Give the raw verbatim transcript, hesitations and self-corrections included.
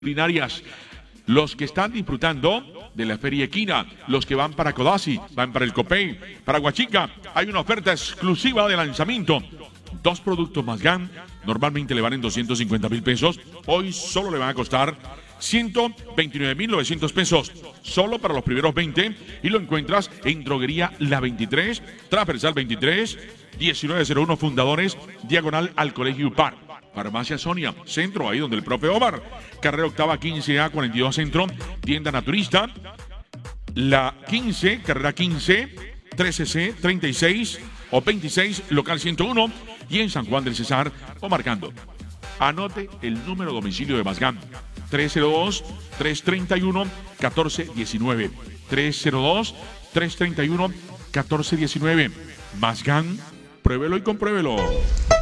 Culinarias, los que están disfrutando de la Feria Equina, los que van para Codazzi, van para el Copey, para Huachica, hay una oferta exclusiva de lanzamiento. Dos productos Mazgán, normalmente le valen doscientos cincuenta mil pesos, hoy solo le van a costar ciento veintinueve mil novecientos pesos, solo para los primeros veinte, y lo encuentras en Droguería La veintitrés, Transversal veintitrés, diecinueve cero uno Fundadores, diagonal al Colegio UPAR. Farmacia Sonia, centro, ahí donde el profe Omar. Carrera octava quince A cuarenta y dos centro, tienda naturista. La quince, carrera quince, trece C, treinta y seis o veintiséis, local ciento uno. Y en San Juan del Cesar o marcando. Anote el número de domicilio de Mazgán. tres cero dos, tres tres uno, uno cuatro uno nueve. tres cero dos, tres tres uno, uno cuatro uno nueve. Mazgán, pruébelo y compruébelo.